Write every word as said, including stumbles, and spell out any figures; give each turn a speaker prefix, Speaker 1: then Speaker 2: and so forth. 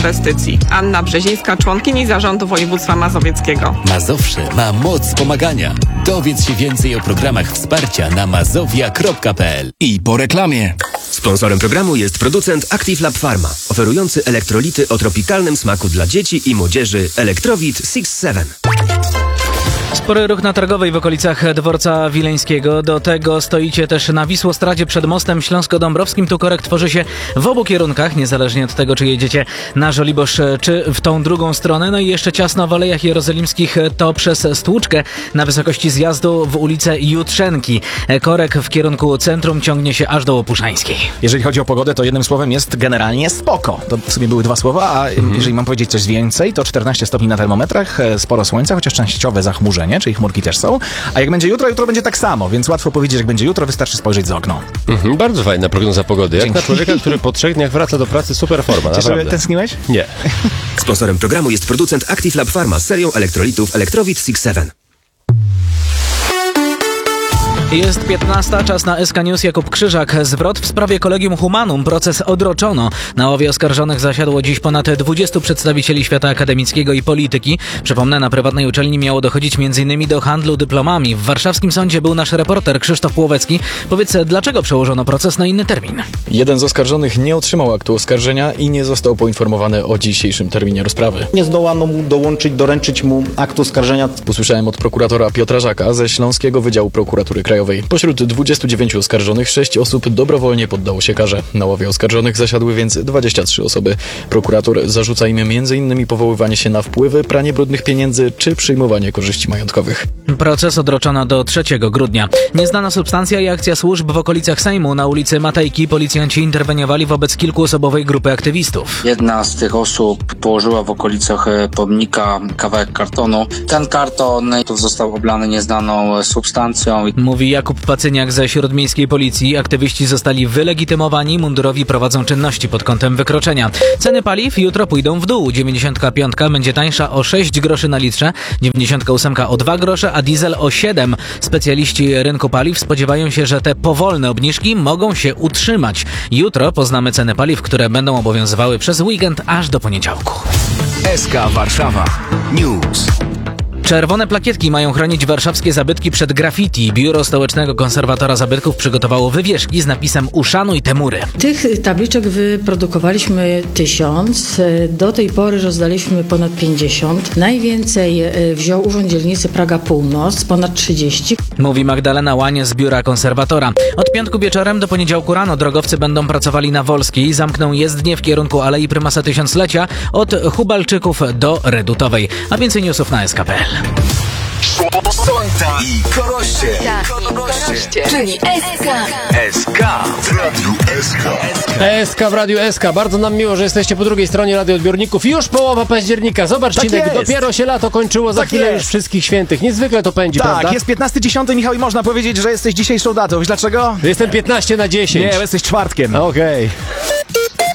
Speaker 1: inwestycji. Anna Brzezińska, członkini Zarządu Województwa Mazowieckiego.
Speaker 2: Mazowsze ma moc pomagania. Dowiedz się więcej o programach wsparcia na mazowia kropka p l.
Speaker 3: I po reklamie.
Speaker 4: Sponsorem programu jest producent Active Lab Pharma, oferujący elektrolity o tropikalnym smaku dla dzieci i młodzieży Elektrowit sześć siedem.
Speaker 5: Spory ruch na Targowej w okolicach Dworca Wileńskiego. Do tego stoicie też na Wisłostradzie przed mostem Śląsko-Dąbrowskim. Tu korek tworzy się w obu kierunkach, niezależnie od tego, czy jedziecie na Żoliborz, czy w tą drugą stronę. No i jeszcze ciasno w Alejach Jerozolimskich to przez Stłuczkę na wysokości zjazdu w ulicę Jutrzenki. Korek w kierunku centrum ciągnie się aż do Opuszańskiej.
Speaker 3: Jeżeli chodzi o pogodę, to jednym słowem jest generalnie spoko. To w sumie były dwa słowa, a mhm. jeżeli mam powiedzieć coś więcej, to czternaście stopni na termometrach, sporo słońca, chociaż częściowe zachmurzenie, czyli chmurki też są. A jak będzie jutro, jutro będzie tak samo, więc łatwo powiedzieć, jak będzie jutro, wystarczy spojrzeć za okno.
Speaker 6: Mhm, bardzo fajna prognoza pogody. Jak Dzięki. Na człowieka, który po trzech dniach wraca do pracy, super forma, naprawdę.
Speaker 3: Tęskniłeś?
Speaker 6: Nie.
Speaker 4: Sponsorem programu jest producent Active Lab Pharma z serią elektrolitów Elektrowit sześć siedem.
Speaker 5: Jest piętnasta, czas na S K News. Jakub Krzyżak. Zwrot w sprawie Collegium Humanum. Proces odroczono. Na ławie oskarżonych zasiadło dziś ponad dwudziestu przedstawicieli świata akademickiego i polityki. Przypomnę, na prywatnej uczelni miało dochodzić m.in. do handlu dyplomami. W warszawskim sądzie był nasz reporter Krzysztof Płowecki. Powiedz, dlaczego przełożono proces na inny termin?
Speaker 7: Jeden z oskarżonych nie otrzymał aktu oskarżenia i nie został poinformowany o dzisiejszym terminie rozprawy.
Speaker 8: Nie zdołano mu dołączyć, doręczyć mu aktu oskarżenia.
Speaker 7: Usłyszałem od prokuratora Piotra Żaka ze Śląskiego Wydziału Prokuratury Krajowej. Pośród dwudziestu dziewięciu oskarżonych sześć osób dobrowolnie poddało się karze. Na ławie oskarżonych zasiadły więc dwadzieścia trzy osoby. Prokurator zarzuca im między innymi powoływanie się na wpływy, pranie brudnych pieniędzy czy przyjmowanie korzyści majątkowych.
Speaker 5: Proces odroczono do trzeciego grudnia. Nieznana substancja i akcja służb w okolicach Sejmu. Na ulicy Matejki policjanci interweniowali wobec kilkuosobowej grupy aktywistów.
Speaker 9: Jedna z tych osób położyła w okolicach pomnika kawałek kartonu. Ten karton został oblany nieznaną substancją.
Speaker 5: Mówi Jakub Pacyniak ze Śródmiejskiej Policji. Aktywiści zostali wylegitymowani, mundurowi prowadzą czynności pod kątem wykroczenia. Ceny paliw jutro pójdą w dół. dziewięćdziesiątka piątka będzie tańsza o sześć groszy na litrze, dziewięćdziesiątka ósemka o dwa grosze, a diesel o siedem. Specjaliści rynku paliw spodziewają się, że te powolne obniżki mogą się utrzymać. Jutro poznamy ceny paliw, które będą obowiązywały przez weekend aż do poniedziałku.
Speaker 3: S K Warszawa News.
Speaker 5: Czerwone plakietki mają chronić warszawskie zabytki przed graffiti. Biuro Stołecznego Konserwatora Zabytków przygotowało wywieszki z napisem „Uszanuj te mury”.
Speaker 10: Tych tabliczek wyprodukowaliśmy tysiąc. Do tej pory rozdaliśmy ponad pięćdziesiąt. Najwięcej wziął Urząd Dzielnicy Praga Północ, ponad trzydzieści.
Speaker 5: Mówi Magdalena Łanie z Biura Konserwatora. Od piątku wieczorem do poniedziałku rano drogowcy będą pracowali na Wolskiej. Zamkną jezdnię w kierunku Alei Prymasa Tysiąclecia od Hubalczyków do Redutowej. A więcej newsów na S K kropka p l.
Speaker 3: Słońca i Koroście.
Speaker 11: Koroście. Czyli S K.
Speaker 3: S K w Radiu S K.
Speaker 6: S K w Radiu S K. Bardzo nam miło, że jesteście po drugiej stronie radioodbiorników. Już połowa października. Zobacz, tak Cinek, dopiero się lato kończyło, za tak chwilę jest. Już wszystkich świętych. Niezwykle to pędzi,
Speaker 3: tak,
Speaker 6: prawda?
Speaker 3: Tak, jest piętnasty dziesiąty, Michał, i można powiedzieć, że jesteś dzisiejszą datą. Wiesz dlaczego?
Speaker 6: Jestem piętnaście na dziesięć.
Speaker 3: Nie, jesteś czwartkiem.
Speaker 6: Okej. Okay.